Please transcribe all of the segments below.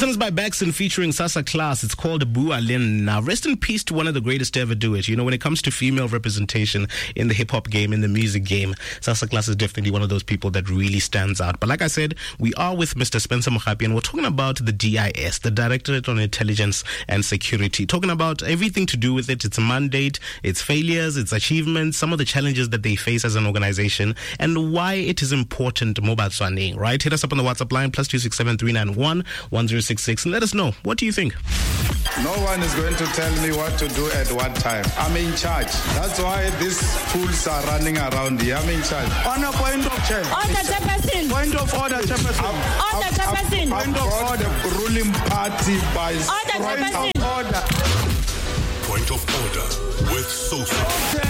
This one is by Baxon featuring Sasa Class. It's called Bua Lin. Now, rest in peace to one of the greatest to ever do it. You know, when it comes to female representation in the hip-hop game, in the music game, Sasa Class is definitely one of those people that really stands out. But like I said, we are with Mr. Spencer Mogapi, and we're talking about the DIS, the Directorate on Intelligence and Security. Talking about everything to do with it, its mandate, its failures, its achievements, some of the challenges that they face as an organization, and why it is important. Mobile Swaning, right? Hit us up on the WhatsApp line, +267 391 1066, and let us know. What do you think? No one is going to tell me what to do at what time. I'm in charge. That's why these fools are running around here. I'm in charge. On a point of check. Order, Chairperson. Point of order, Chairperson. Order, Chairperson. Point of order. Ruling party by Order, Chairperson. Order. Point of order with Sosa.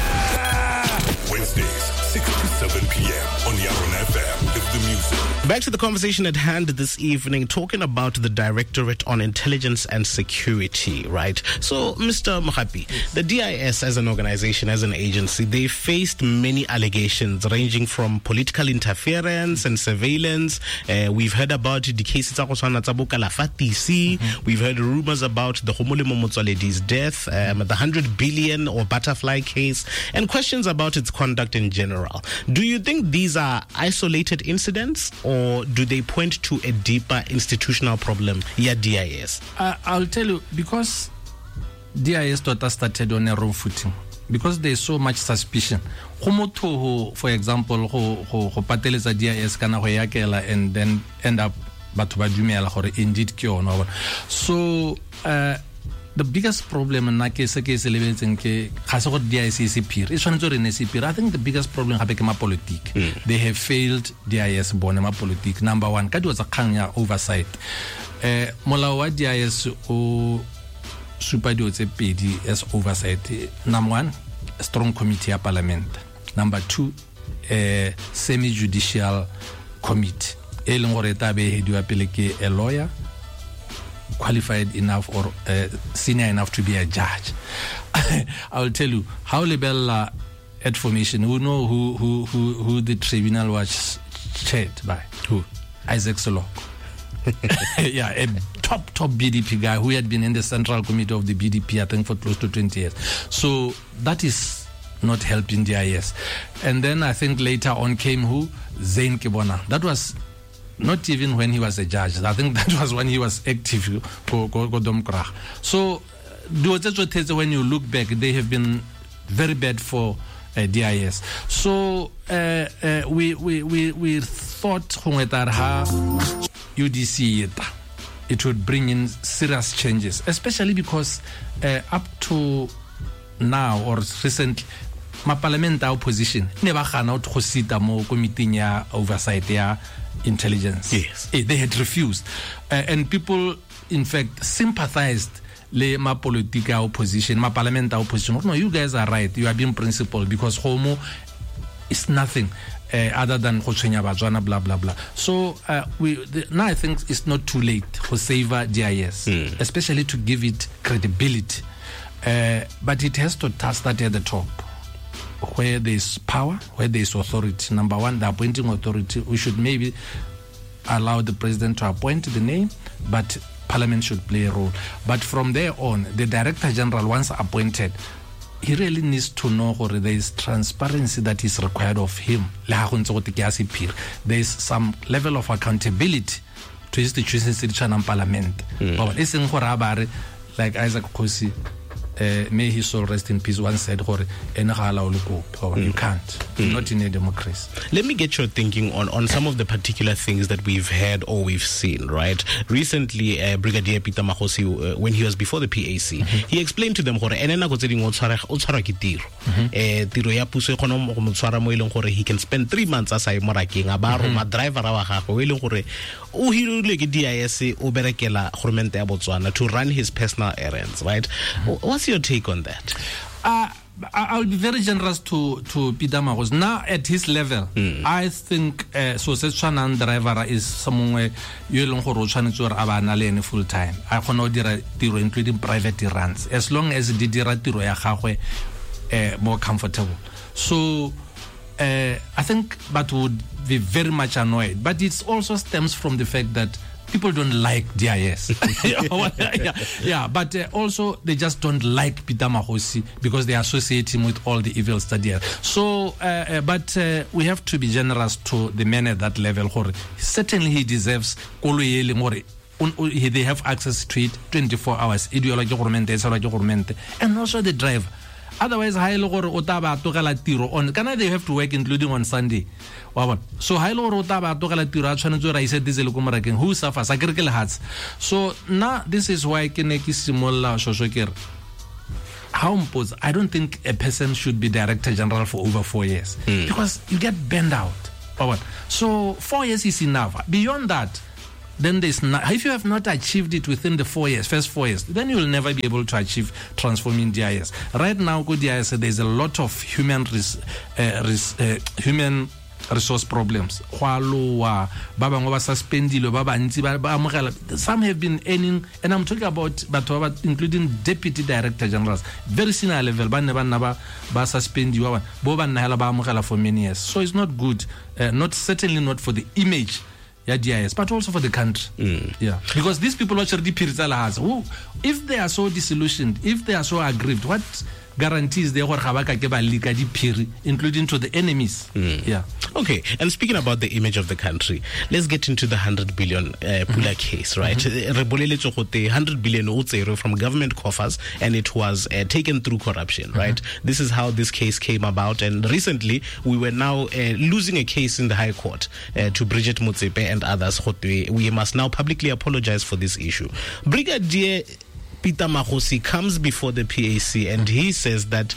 Wednesdays, 6 to 7 p.m. on Yaron FM. It's the music. Back to the conversation at hand this evening, talking about the Directorate on Intelligence and Security, right? So, Mr. Mogapi, the DIS as an organization, as an agency, they faced many allegations ranging from political interference and surveillance. We've heard about the cases of Kalafatisi. We've heard rumors about the Homolemo Motsoaledi's death, the 100 billion or butterfly case, and questions about its conduct in general. Do you think these are isolated incidents, or do they point to a deeper institutional problem? Yeah, DIS. I'll tell you, because DIS started on a wrong footing, because there's so much suspicion. For example, who pateleza DIS kana ho yakela and then end up batho ba dumela gore indeed ke ona. So the biggest problem in that case is elevating ke khase go DIS is peer. It's one to peer. I think the biggest problem hape ke ma politique. They have failed DIS bone ma politique. Number one, ka diwa tsa kgang ya oversight. Molao wa DIS o supa dio tse pedi as oversight. Number one, a strong committee ya parliament. Number two, a semi-judicial committee. E leng gore ta be hediwa pele ke a lawyer qualified enough or senior enough to be a judge. I will tell you how Lebella at formation. Who know who the tribunal was chaired by? Who? Isaac Solok. Yeah, a top BDP guy who had been in the central committee of the BDP, I think, for close to 20 years. So that is not helping DIS. And then I think later on came who? Zain Kibona. That was not even when he was a judge. I think that was when he was active for Godomkrach. So when you look back, they have been very bad for DIS. So we thought UDC it would bring in serious changes, especially because up to now or recently, my parliamentary opposition never had out to sit mo committee ya oversight ya intelligence. Yes. They had refused. And people, in fact, sympathized le ma politica opposition, ma parliamentary opposition. No, you guys are right. You are being principled because homo is nothing other than blah, blah, blah. So now I think it's not too late to savor DIS, especially to give it credibility. But it has to start at the top, where there is power, where there is authority. Number one, the appointing authority. We should maybe allow the president to appoint the name, but parliament should play a role. But from there on, the director general, once appointed, he really needs to know whether there is transparency that is required of him. There is some level of accountability to institutions in parliament. Like Isaac Kosi, may his soul rest in peace, once said, you can't. Not in a democracy. Let me get your thinking on some of the particular things that we've heard or we've seen, right? Recently, Brigadier Peter Mahosi, when he was before the PAC, he explained to them he can spend 3 months as a moraking, a driver to run his personal errands, right? What's your take on that? I'll be very generous to Peter Magos. Now at his level, I think so Setswanan driver is somewhere you long for Abana full time. I cannot dira including private runs. As long as the dira more comfortable. So I think that would be very much annoyed. But it also stems from the fact that people don't like DIS. But also they just don't like Peter Magosi because they associate him with all the evils that he has. So, but we have to be generous to the men at that level. Certainly he deserves they have access to it 24 hours. Ideology government, and also the driver. Otherwise, they have to work including on Sunday. So who suffers? So now this is why I don't think a person should be Director General for over 4 years because you get burned out. So 4 years is enough. Beyond that, then there's not, if you have not achieved it within the first 4 years, then you will never be able to achieve transforming DIS. Right now, DIS, there's a lot of human resource problems. Some have been earning, and I'm talking about including deputy director generals, very senior level, for many years. So it's not good, certainly not for the image. DIS, but also for the country. Because these people actually if they are so disillusioned, if they are so aggrieved, what guarantees they including to the enemies? Okay, and speaking about the image of the country, let's get into the 100 billion Pula case, right? 100 billion from government coffers, and it was taken through corruption, right? This is how this case came about, and recently we were now losing a case in the High Court to Bridget Motsepe and others. We must now publicly apologize for this issue. Brigadier Peter Magosi comes before the PAC and he says that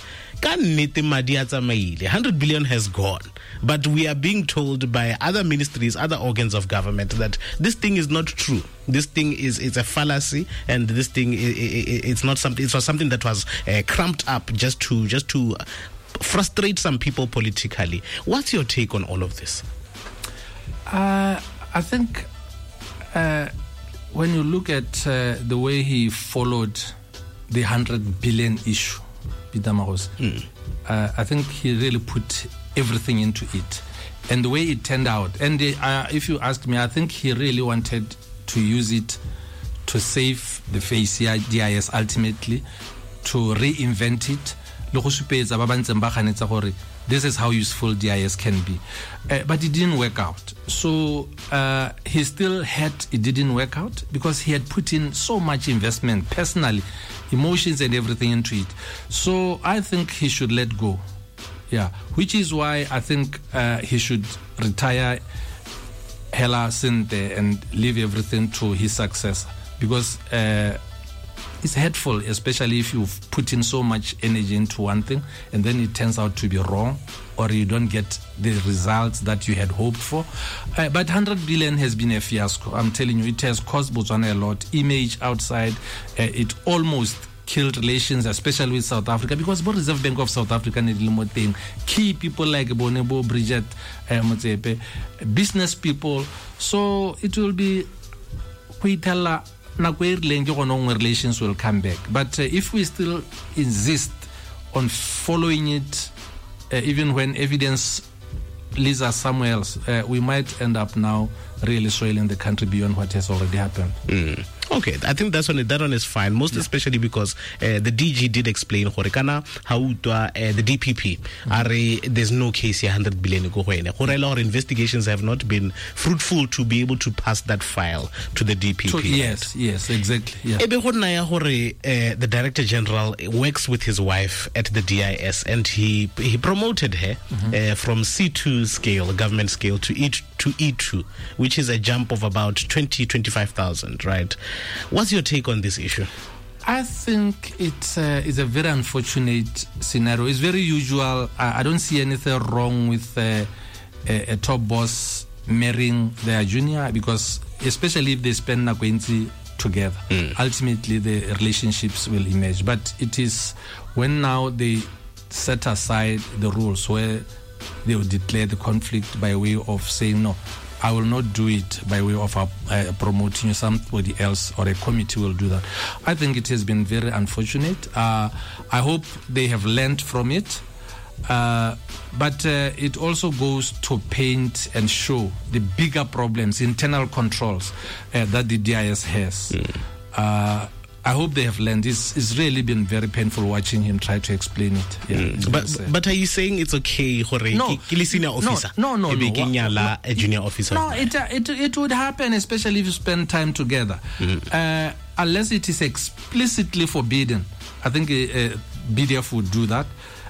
100 billion has gone, but we are being told by other ministries, other organs of government, that this thing is not true. This thing is a fallacy, and this thing it's not something. It was something that was cramped up just to frustrate some people politically. What's your take on all of this? I think when you look at the way he followed the 100 billion issue, Peter Magosi, I think he really put everything into it. And the way it turned out, and if you ask me, I think he really wanted to use it to save the face DIS ultimately, to reinvent it. This is how useful DIS can be. But it didn't work out. So he still it didn't work out because he had put in so much investment, personally, emotions and everything into it. So I think he should let go. Which is why I think he should retire Hela Sinte and leave everything to his successor. Because it's hurtful, especially if you've put in so much energy into one thing and then it turns out to be wrong, or you don't get the results that you had hoped for. But 100 billion has been a fiasco. I'm telling you, it has cost Botswana a lot. Image outside, it almost killed relations, especially with South Africa, because the Reserve Bank of South Africa need key people like Bonebo, Bridget Motsepe, business people. So it will be relations will come back. But if we still insist on following it, even when evidence leads us somewhere else, we might end up now really soiling the country beyond what has already happened. Okay, I think that one is fine, most especially because the DG did explain the DPP there's no case here 100 billion our investigations have not been fruitful to be able to pass that file to the DPP. So, yes, exactly. The Director General works with his wife at the DIS, and he promoted her from C2 scale, government scale, to E2, which is a jump of about 25,000, right? What's your take on this issue? I think it's a very unfortunate scenario. It's very usual. I don't see anything wrong with a top boss marrying their junior, because especially if they spend Nakwenzi together, ultimately the relationships will emerge. But it is when now they set aside the rules where they will declare the conflict by way of saying, no, I will not do it by way of promoting somebody else, or a committee will do that. I think it has been very unfortunate. I hope they have learned from it. But it also goes to paint and show the bigger problems, internal controls that the DIS has. I hope they have learned. It's really been very painful watching him try to explain it. Yeah, but are you saying it's okay? No, a junior officer. No, it would happen, especially if you spend time together. Unless it is explicitly forbidden. I think BDF would do that.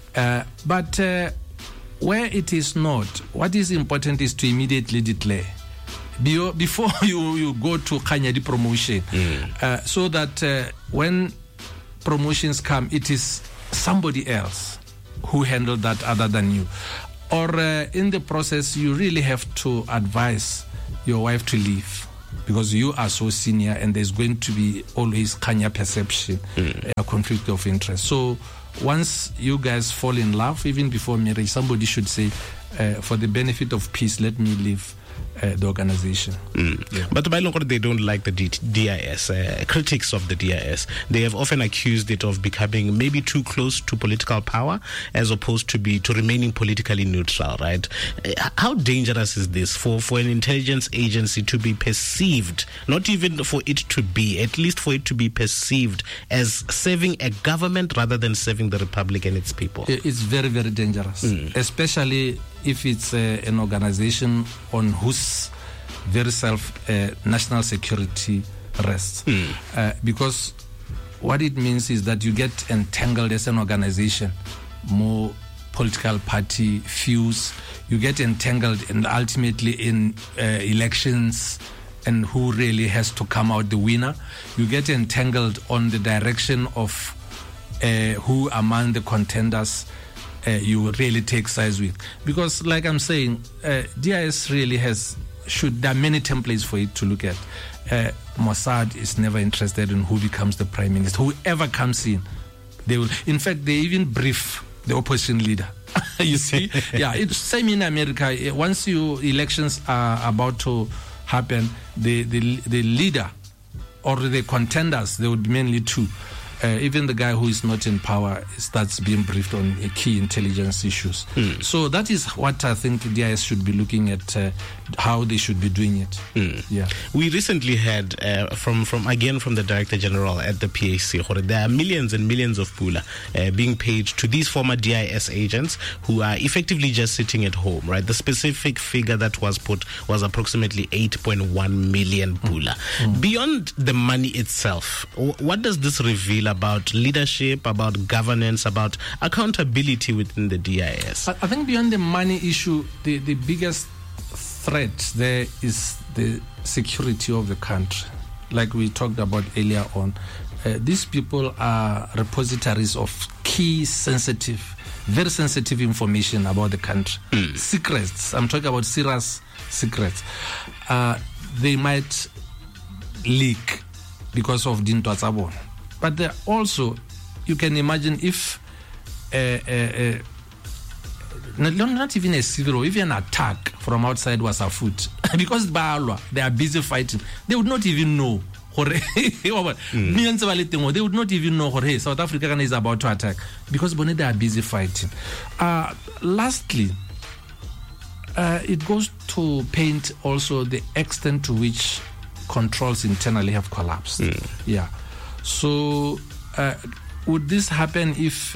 But where it is not, what is important is to immediately declare before you go to Kanyadi promotion, so that when promotions come, it is somebody else who handled that other than you. Or in the process, you really have to advise your wife to leave, because you are so senior and there's going to be always Kanya perception, a conflict of interest. So once you guys fall in love, even before marriage, somebody should say, for the benefit of peace, let me leave the organization. Yeah. But by long they don't like the DIS. Critics of the DIS, they have often accused it of becoming maybe too close to political power, as opposed to remaining politically neutral, right? How dangerous is this for an intelligence agency to be perceived, not even for it to be, at least for it to be perceived as serving a government rather than serving the republic and its people? It's very, very dangerous, especially if it's an organization on whose very national security rests. Because what it means is that you get entangled as an organization, more political party feuds, you get entangled and ultimately in elections and who really has to come out the winner. You get entangled on the direction of who among the contenders you really take sides with. Because like I'm saying, DIS really there are many templates for it to look at. Mossad is never interested in who becomes the prime minister. Whoever comes in, they will. In fact, they even brief the opposition leader. You see? Yeah, it's same in America. Once elections are about to happen, the leader or the contenders, there would be mainly two. Even the guy who is not in power starts being briefed on key intelligence issues. So that is what I think DIS should be looking at, how they should be doing it. Yeah. We recently heard from the Director General at the PAC, there are millions and millions of pula being paid to these former DIS agents who are effectively just sitting at home, right? The specific figure that was put was approximately 8.1 million pula. Beyond the money itself, what does this reveal about leadership, about governance, about accountability within the DIS? I think beyond the money issue, the biggest threat there is the security of the country. Like we talked about earlier on, these people are repositories of key very sensitive information about the country. Secrets, I'm talking about serious secrets. They might leak because of Dinto Atsabon. But there also, you can imagine if not even a civil or even an attack from outside was afoot, because they are busy fighting, they would not even know. They would not even know hey, South Africa is about to attack, because they are busy fighting. Lastly, it goes to paint also the extent to which controls internally have collapsed. Yeah. So would this happen if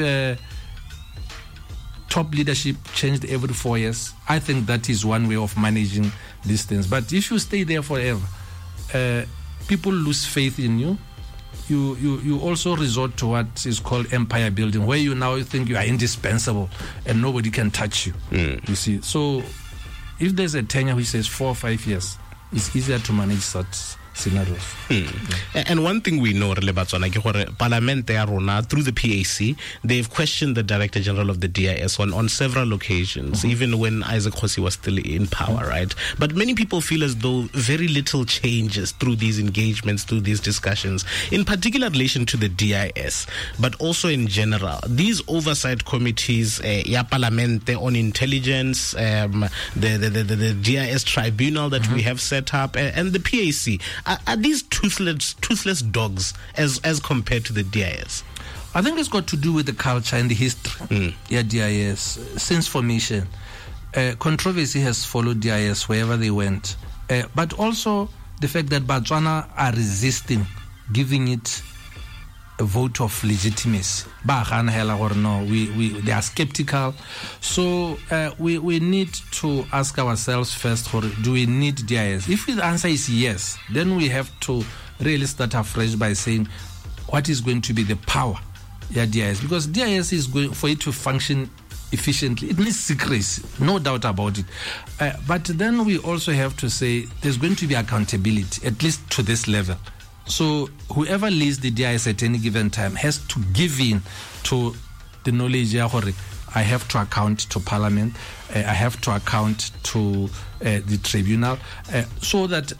top leadership changed every 4 years? I think that is one way of managing these things. But if you stay there forever, people lose faith in you. You also resort to what is called empire building, where you now think you are indispensable and nobody can touch you. You see. So if there's a tenure which says 4 or 5 years, it's easier to manage such scenarios. And one thing we know, Parliament through the PAC, they've questioned the Director General of the DIS on several occasions, even when Isaac Kgosi was still in power, right? But many people feel as though very little changes through these engagements, through these discussions, in particular relation to the DIS, but also in general. These oversight committees, Parliament on intelligence, the DIS tribunal that we have set up, and the PAC. Are these toothless dogs as compared to the DIS? I think it's got to do with the culture and the history. Yeah, DIS since formation, controversy has followed DIS wherever they went, but also the fact that Botswana are resisting giving it a vote of legitimacy. No, they are skeptical. So we need to ask ourselves first, do we need DIS? If the answer is yes, then we have to really start afresh by saying what is going to be the power. Yeah, DIS, because DIS is going for it to function efficiently. It needs secrecy, no doubt about it. But then we also have to say there's going to be accountability, at least to this level. So whoever leads the DIS at any given time has to give in to the knowledge. I have to account to Parliament. I have to account to the tribunal, so that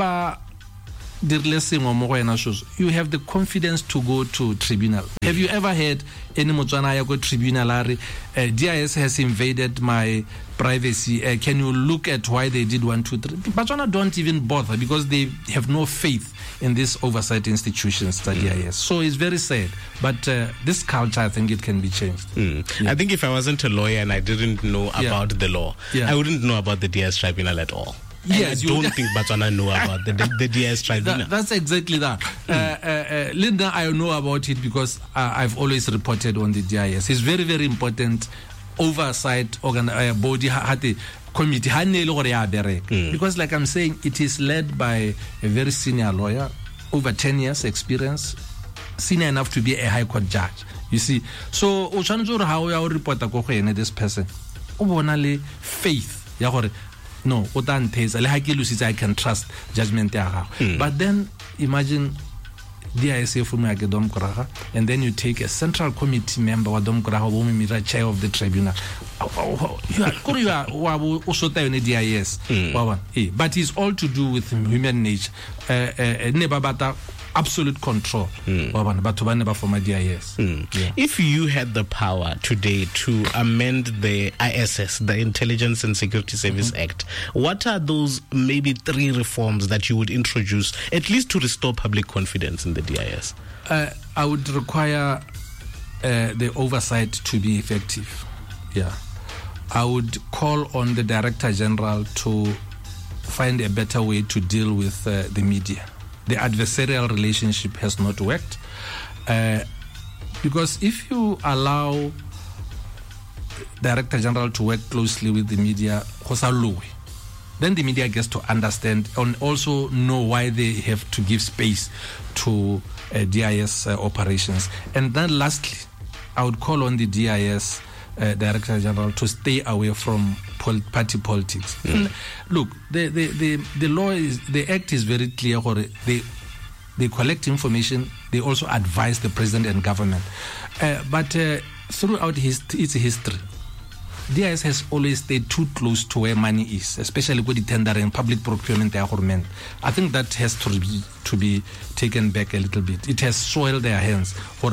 you have the confidence to go to tribunal. Have you ever heard any Motswana go tribunal? DIS has invaded my privacy. Can you look at why they did 1, 2, 3? Botswana don't even bother because they have no faith in these oversight institutions, the DIS. So it's very sad. But this culture, I think it can be changed. I think if I wasn't a lawyer and I didn't know about the law, I wouldn't know about the DIS tribunal at all. Yes, I don't think Botswana know about the DIS tribunal. That's exactly that. Linda, I know about it because I've always reported on the DIS. It's very, very important oversight body committee. Because like I'm saying, it is led by a very senior lawyer, over 10 years experience, senior enough to be a high court judge. You see, so how you report this person, faith. No, I can trust judgment. But then imagine and then you take a central committee member, chair of the tribunal. You are also DIS. But it's all to do with human nature. Absolute control. If you had the power today to amend the ISS, the Intelligence and Security Service Act, what are those maybe 3 reforms that you would introduce, at least to restore public confidence in the DIS? I would require the oversight to be effective. Yeah. I would call on the Director General to find a better way to deal with the media. The adversarial relationship has not worked. Because if you allow Director General to work closely with the media, then the media gets to understand and also know why they have to give space to DIS operations. And then lastly, I would call on the DIS Director General to stay away from party politics. Look, the law is, the act is very clear. They collect information. They also advise the president and government. But throughout its history, DIS has always stayed too close to where money is, especially with the tender and public procurement. I think that has to be taken back a little bit. It has soiled their hands. Okay,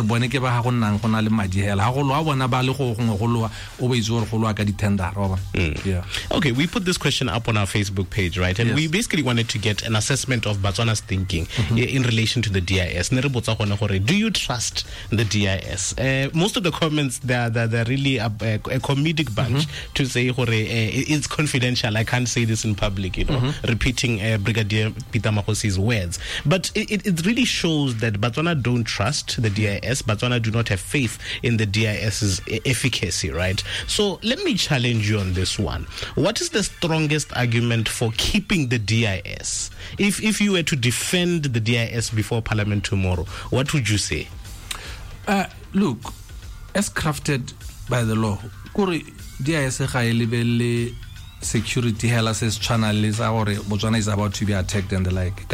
we put this question up on our Facebook page, right? And we basically wanted to get an assessment of Botswana's thinking in relation to the DIS. Do you trust the DIS? Most of the comments, they're really a comedic bunch to say it's confidential. I can't say this in public, repeating Brigadier Peter Mahosi's words. But it really shows that Botswana don't trust the DIS. Botswana do not have faith in the DIS's efficacy, right? So let me challenge you on this one. What is the strongest argument for keeping the DIS? If you were to defend the DIS before Parliament tomorrow, what would you say? Look, as crafted by the law, DIS security says channel is Botswana is about to be attacked and the like.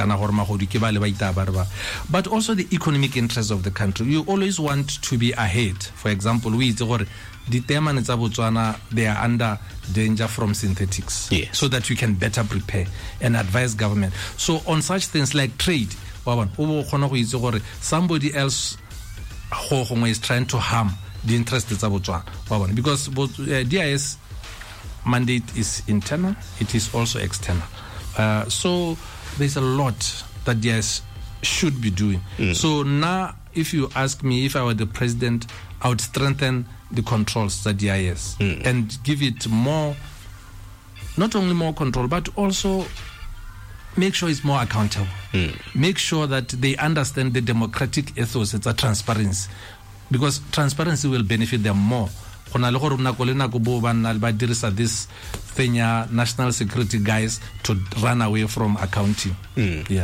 But also the economic interests of the country. You always want to be ahead. For example, the Botswana, they are under danger from synthetics. Yes. So that you can better prepare and advise government. So on such things like trade, somebody else is trying to harm the interests of Botswana. Because DIS mandate is internal, it is also external. So there's a lot that DIS should be doing. So now, if you ask me, if I were the president, I would strengthen the controls at DIS and give it more, not only more control, but also make sure it's more accountable. Make sure that they understand the democratic ethos. It's a transparency, because transparency will benefit them more. This thing, national security guys to run away from accounting. Yeah.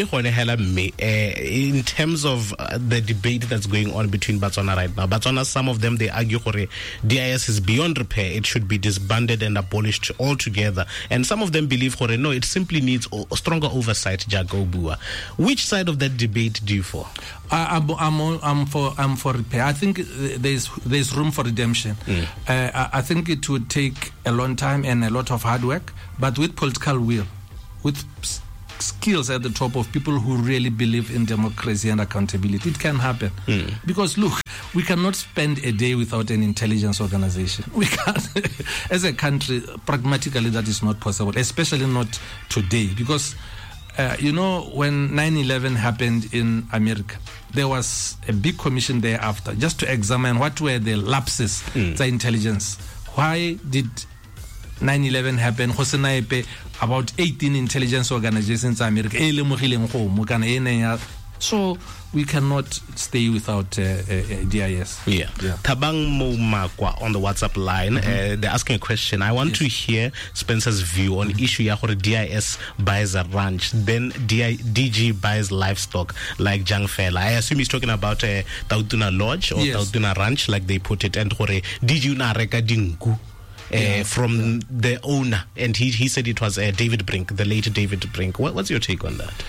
In terms of the debate that's going on between Botswana right now, Botswana, some of them, they argue that DIS is beyond repair. It should be disbanded and abolished altogether. And some of them believe that no, it simply needs stronger oversight. Jago Bua. Which side of that debate do you for? I'm for repair. I think there's room for redemption. I think it would take a long time and a lot of hard work, but with political will, with skills at the top of people who really believe in democracy and accountability, it can happen. Because look, we cannot spend a day without an intelligence organization. We can't. As a country, pragmatically, that is not possible, especially not today. Because when 9/11 happened in America, there was a big commission thereafter just to examine what were the lapses in intelligence. Why did 9/11 happen? About 18 intelligence organizations in America. So we cannot stay without DIS. Yeah. Tabang Momakwa on the WhatsApp line, they're asking a question. I want to hear Spencer's view on issue ya DIS buys a ranch, then DG buys livestock like Jangfela. I assume he's talking about Tautuna Lodge or Tautuna Ranch, like they put it, and DG una reka dinku. From the owner, and he said it was David Brink, the late David Brink. What's your take on that?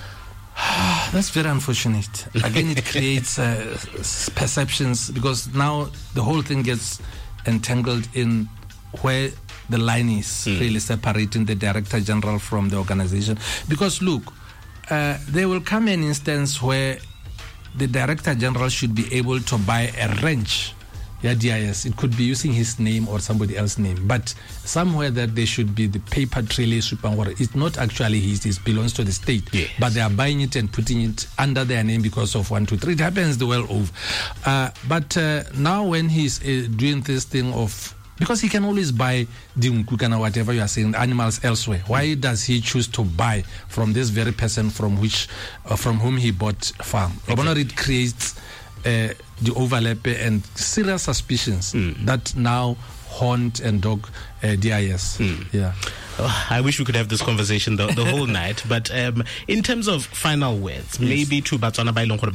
That's very unfortunate. Again, it creates perceptions, because now the whole thing gets entangled in where the line is really separating the Director General from the organization. Because look, there will come an instance where the Director General should be able to buy a ranch. DIS. It could be using his name or somebody else's name, but somewhere that there should be the paper trail. It's not actually his, it belongs to the state. Yes. But they are buying it and putting it under their name because of 1, 2, 3. It happens the well over. But now when he's doing this thing of, because he can always buy Dimkukana, whatever you are saying, animals elsewhere. Why does he choose to buy from this very person from whom he bought farm? Exactly. It creates the overlap and serious suspicions that now haunt and dog DIS. Yeah. I wish we could have this conversation the whole night. But in terms of final words, maybe to Botswana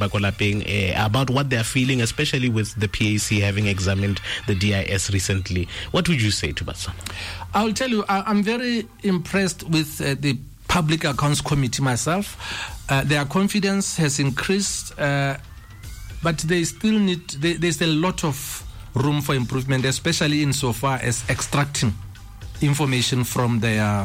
about what they're feeling, especially with the PAC having examined the DIS recently, what would you say to Botswana? I'll tell you, I'm very impressed with the Public Accounts Committee myself. Their confidence has increased. But they still there's a lot of room for improvement, especially insofar as extracting information from the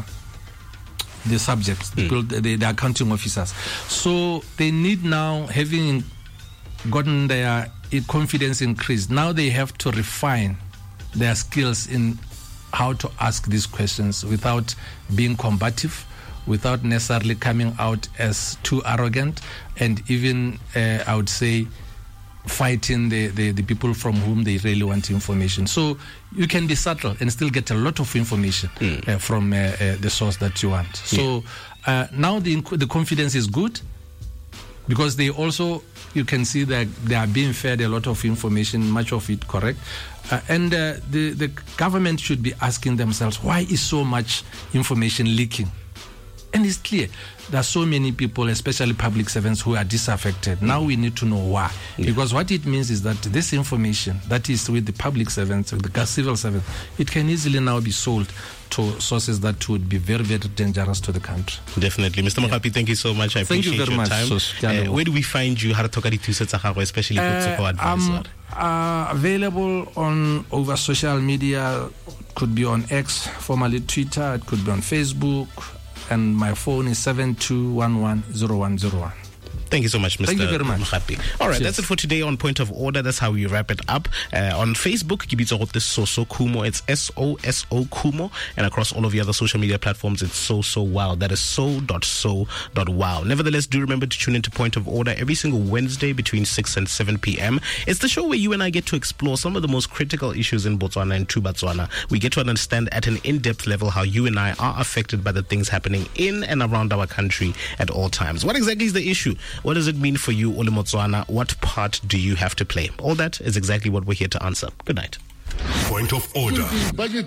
subjects, the accounting officers. So they need now, having gotten their confidence increased, now they have to refine their skills in how to ask these questions without being combative, without necessarily coming out as too arrogant, and even, I would say, fighting the people from whom they really want information. So you can be subtle and still get a lot of information from the source that you want. So now the confidence is good, because they also, you can see that they are being fed a lot of information, much of it correct. And the government should be asking themselves, why is so much information leaking? And it's clear, there are so many people, especially public servants, who are disaffected. Now we need to know why. Because what it means is that this information that is with the public servants, with the civil servants, it can easily now be sold to sources that would be very, very dangerous to the country. Definitely. Mr. Mohapi, thank you so much. I appreciate your time. Where do we find you? Especially I'm available over social media. It could be on X, formerly Twitter. It could be on Facebook. And my phone is 72110101. Thank you so much, Mr. Thank you very much. Mogapi. All right, that's it for today on Point of Order. That's how we wrap it up. On Facebook, Soso Kumo. It's SOSO Kumo. And across all of the other social media platforms, it's so wow. That is so.so.wow. Nevertheless, do remember to tune into Point of Order every single Wednesday between 6 and 7 p.m. It's the show where you and I get to explore some of the most critical issues in Botswana and to Botswana. We get to understand at an in-depth level how you and I are affected by the things happening in and around our country at all times. What exactly is the issue? What does it mean for you, Ole Motswana? What part do you have to play? All that is exactly what we're here to answer. Good night. Point of Order. Order,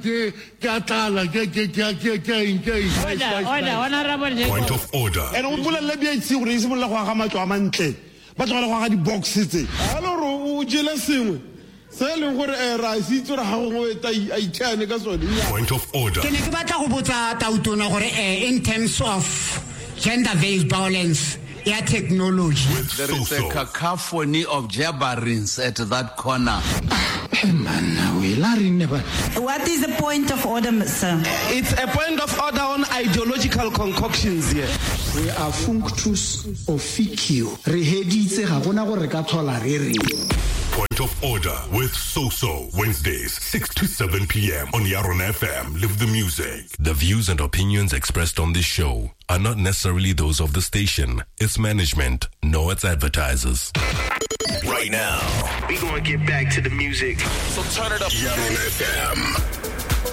honorable. Point of Order. And o bolella bia itse gore e simolla go aga matlo a mantle ba tswala go aga di boxes tse hello ro o jela sengwe se le gore ra se itse re ha go eta a itshane ka sone. Point of Order. Ke ne ke batla go botsa tautona gore in terms of gender-based violence, yeah, technology. There is a cacophony of jabberings at that corner. What is the point of order, sir? It's a point of order on ideological concoctions here. We are functus officio. Re heditse ga gona gore ka thola re re. Point of Order with Soso. Wednesdays, 6 to 7 p.m. on Yaron FM. Live the music. The views and opinions expressed on this show are not necessarily those of the station, its management, nor its advertisers. Right now, we're going to get back to the music. So turn it up. Yaron FM.